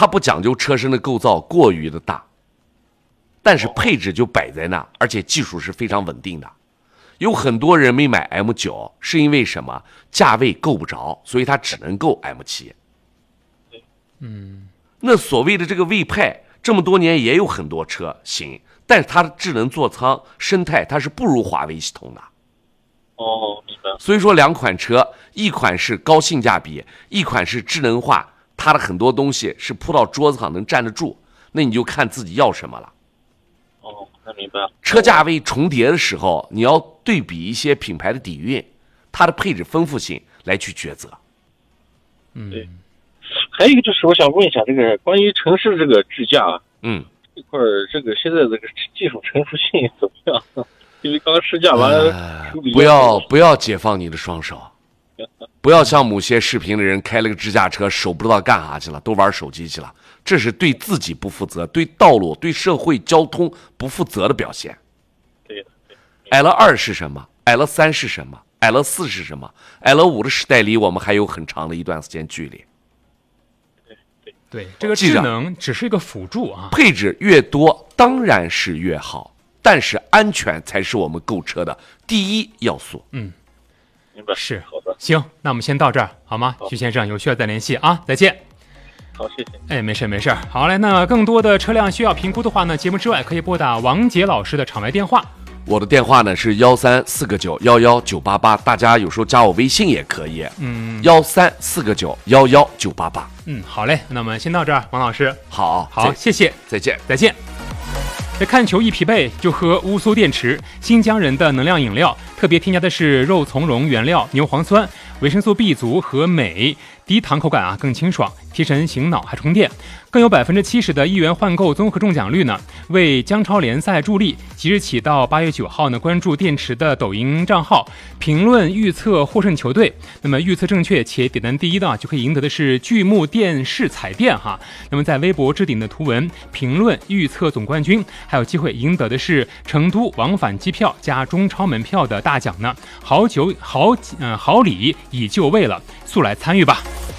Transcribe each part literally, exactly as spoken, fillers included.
它不讲究车身的构造过于的大，但是配置就摆在那，而且技术是非常稳定的。有很多人没买 M 九，是因为什么？价位够不着，所以它只能够 M 七。 嗯， 那所谓的这个魏派，这么多年也有很多车行，但是它的智能座舱、生态它是不如华为系统的。 哦，明白。 所以说两款车，一款是高性价比，一款是智能化，它的很多东西是铺到桌子上能站得住，那你就看自己要什么了。 哦，那明白了。 车价位重叠的时候，你要对比一些品牌的底蕴，它的配置丰富性来去抉择。 嗯， 对。还有一个就是，我想问一下，这个关于城市这个智驾， 嗯， 这块儿这个现在这个技术成熟性怎么样？因为刚试驾完、 呃，不要不要解放你的双手，不要像某些视频的人开了个智驾车，手不知道干啥去了，都玩手机去了，这是对自己不负责，对道路、对社会交通不负责的表现。 对的。 L 二是什么 ？L 三是什么 ？L 四是什么 ？L 五的时代离我们还有很长的一段时间距离。 对，这个智能只是一个辅助啊， 配置越多当然是越好，但是安全才是我们购车的第一要素。 嗯， 明白。 是， 好的。 行，那我们先到这儿好吗？徐先生，有需要再联系啊，再见。 好，谢谢。 哎，没事没事。好嘞，那更多的车辆需要评估的话呢，节目之外可以拨打王杰老师的场外电话。 我的电话呢是幺三四个九幺幺九八八，大家有时候加我微信也可以。 嗯， 幺三四个九幺幺九八八。 嗯，好嘞，那么先到这儿，王老师。 好， 好，谢谢， 再见， 再见。这看球一疲惫就喝乌苏电池，新疆人的能量饮料，特别添加的是肉苁蓉原料、牛磺酸、维生素 B 族和镁，低糖口感啊，更清爽，提神醒脑还充电，更有百分之七十的一元换购综合中奖率呢，为江超联赛助力。即日起到八月九号呢，关注电池的抖音账号，评论预测获胜球队。那么预测正确且点赞第一的，就可以赢得的是巨幕电视彩电哈。那么在微博置顶的图文评论预测总冠军，还有机会赢得的是成都往返机票加中超门票的大奖呢。好酒好嗯、呃、好礼已就位了，速来参与吧。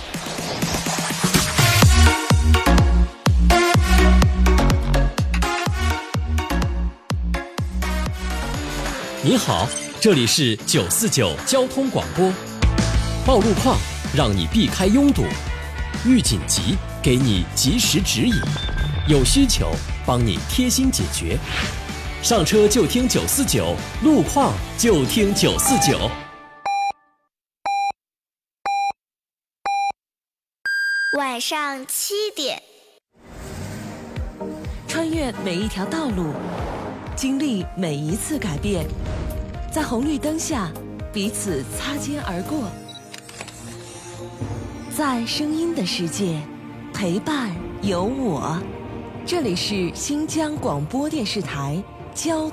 你好，这里是九四九交通广播。报路况，让你避开拥堵；遇紧急，给你及时指引；有需求，帮你贴心解决。上车就听九四九，路况就听九四九。 晚上七点， 穿越每一条道路，经历每一次改变，在红绿灯下彼此擦肩而过，在声音的世界陪伴有我。这里是新疆广播电视台交通